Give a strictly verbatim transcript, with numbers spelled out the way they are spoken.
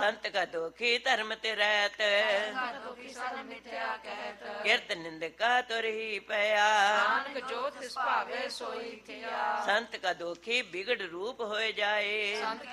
ਸੰਤ ਕਾ ਦੋਖੀ ਧਰਮ ਤੇ ਰਹਿਤ, ਸੰਤ ਦੁਖੀ ਸਦ ਮਿਥਿਆ ਕਹਿਤ, ਕਿਰਤ ਨਿੰਦਕਾ ਤੁਰ ਹੀ ਪਿਆ। ਨਾਨਕ ਜੋ ਤਿਸ ਭਾਵੇ ਸੋਈ ਥਿਆ। ਸੰਤ ਕਾ ਦੋਖੀ ਬਿਗੜ ਰੂਪ ਹੋਏ ਜਾਏ, ਸੰਤ